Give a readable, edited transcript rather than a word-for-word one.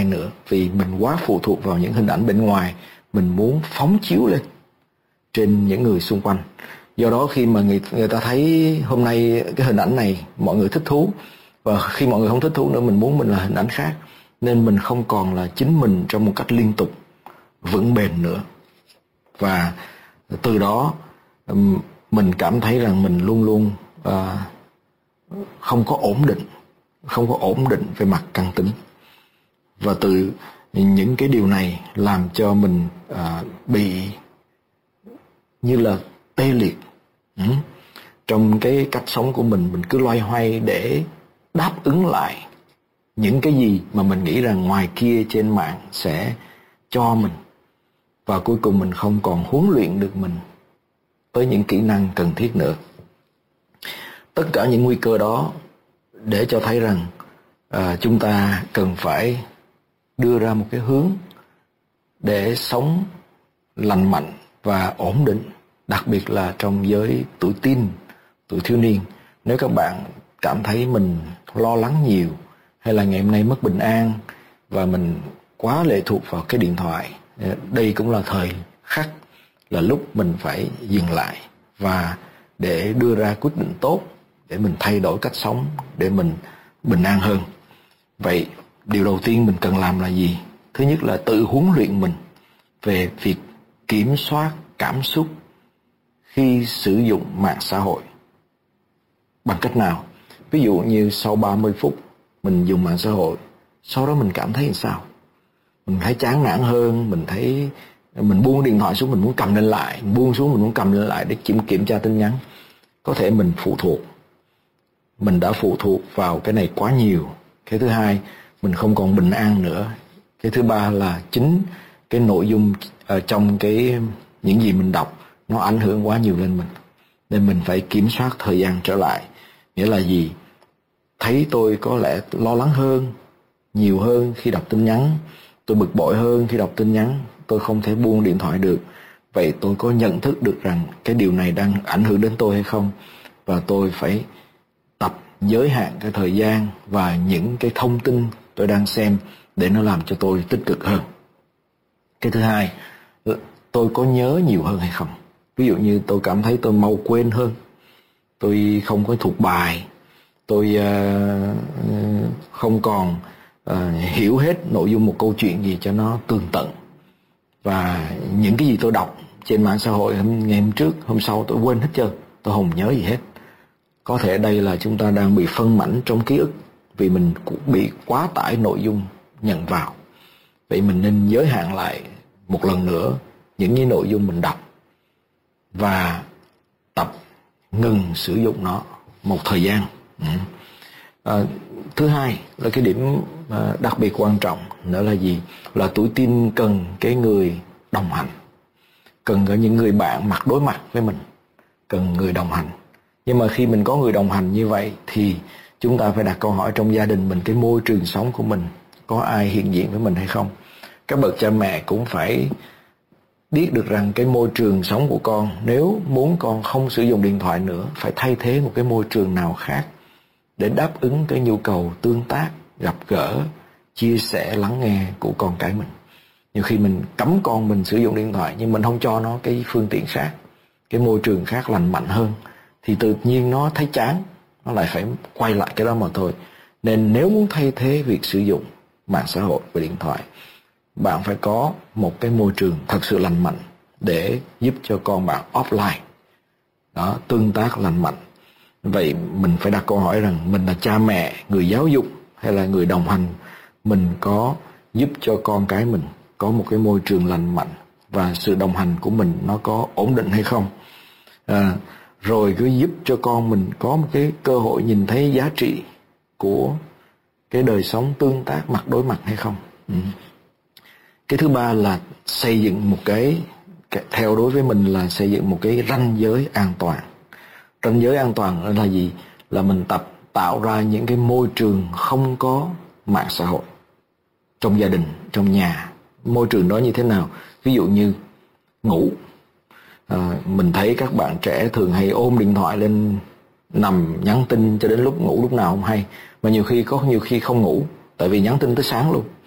ai nữa, vì mình quá phụ thuộc vào những hình ảnh bên ngoài, mình muốn phóng chiếu lên trên những người xung quanh. Do đó khi mà người ta thấy hôm nay cái hình ảnh này mọi người thích thú, và khi mọi người không thích thú nữa, mình muốn mình là hình ảnh khác, nên mình không còn là chính mình trong một cách liên tục vững bền nữa. Và từ đó mình cảm thấy rằng mình luôn luôn không có ổn định về mặt căn tính. Và từ những cái điều này làm cho mình bị như là tê liệt trong cái cách sống của mình cứ loay hoay để đáp ứng lại những cái gì mà mình nghĩ rằng ngoài kia trên mạng sẽ cho mình, và cuối cùng mình không còn huấn luyện được mình tới những kỹ năng cần thiết nữa. Tất cả những nguy cơ đó để cho thấy rằng chúng ta cần phải đưa ra một cái hướng để sống lành mạnh và ổn định, đặc biệt là trong giới tuổi teen, tuổi thiếu niên. Nếu các bạn cảm thấy mình lo lắng nhiều, hay là ngày hôm nay mất bình an và mình quá lệ thuộc vào cái điện thoại, đây cũng là thời khắc, là lúc mình phải dừng lại và để đưa ra quyết định tốt, để mình thay đổi cách sống, để mình bình an hơn. Vậy điều đầu tiên mình cần làm là gì? Thứ nhất là tự huấn luyện mình về việc kiểm soát cảm xúc khi sử dụng mạng xã hội. Bằng cách nào? Ví dụ như sau 30 phút mình dùng mạng xã hội, sau đó mình cảm thấy làm sao? Mình thấy chán nản hơn, mình thấy mình buông điện thoại xuống, mình muốn cầm lên lại, mình buông xuống, mình muốn cầm lên lại để kiểm tra tin nhắn. Có thể mình đã phụ thuộc vào cái này quá nhiều. Cái thứ hai, mình không còn bình an nữa. Cái thứ ba là chính cái nội dung trong những gì mình đọc nó ảnh hưởng quá nhiều lên mình, nên mình phải kiểm soát thời gian trở lại. Nghĩa là gì? Thấy tôi có lẽ lo lắng hơn, nhiều hơn khi đọc tin nhắn, tôi bực bội hơn khi đọc tin nhắn, tôi không thể buông điện thoại được. Vậy tôi có nhận thức được rằng cái điều này đang ảnh hưởng đến tôi hay không? Và tôi phải tập giới hạn cái thời gian và những cái thông tin tôi đang xem để nó làm cho tôi tích cực hơn. Cái thứ hai, tôi có nhớ nhiều hơn hay không? Ví dụ như tôi cảm thấy tôi mau quên hơn, tôi không có thuộc bài, tôi không còn hiểu hết nội dung một câu chuyện gì cho nó tường tận. Và những cái gì tôi đọc trên mạng xã hội ngày hôm trước, hôm sau tôi quên hết trơn, tôi không nhớ gì hết. Có thể đây là chúng ta đang bị phân mảnh trong ký ức, vì mình cũng bị quá tải nội dung nhận vào. Vậy mình nên giới hạn lại một lần nữa những cái nội dung mình đọc và tập ngừng sử dụng nó một thời gian. Thứ hai là cái điểm đặc biệt quan trọng nữa là gì? Là tuổi teen cần cái người đồng hành, cần có những người bạn mặt đối mặt với mình, cần người đồng hành. Nhưng mà khi mình có người đồng hành như vậy thì chúng ta phải đặt câu hỏi trong gia đình mình, cái môi trường sống của mình có ai hiện diện với mình hay không. Các bậc cha mẹ cũng phải biết được rằng cái môi trường sống của con, nếu muốn con không sử dụng điện thoại nữa, phải thay thế một cái môi trường nào khác để đáp ứng cái nhu cầu tương tác, gặp gỡ, chia sẻ, lắng nghe của con cái mình. Nhiều khi mình cấm con mình sử dụng điện thoại nhưng mình không cho nó cái phương tiện khác, cái môi trường khác lành mạnh hơn, thì tự nhiên nó thấy chán, nó lại phải quay lại cái đó mà thôi. Nên nếu muốn thay thế việc sử dụng mạng xã hội và điện thoại, bạn phải có một cái môi trường thật sự lành mạnh để giúp cho con bạn offline đó, tương tác lành mạnh. Vậy mình phải đặt câu hỏi rằng mình là cha mẹ, người giáo dục hay là người đồng hành, mình có giúp cho con cái mình có một cái môi trường lành mạnh và sự đồng hành của mình nó có ổn định hay không? Rồi cứ giúp cho con mình có một cái cơ hội nhìn thấy giá trị của cái đời sống tương tác mặt đối mặt hay không? Cái thứ ba là xây dựng một theo đối với mình là xây dựng một cái ranh giới an toàn. Ranh giới an toàn là gì? Là mình tạo ra những cái môi trường không có mạng xã hội trong gia đình, trong nhà. Môi trường đó như thế nào? Ví dụ như ngủ, mình thấy các bạn trẻ thường hay ôm điện thoại lên nằm nhắn tin cho đến lúc ngủ lúc nào không hay, mà nhiều khi không ngủ tại vì nhắn tin tới sáng luôn.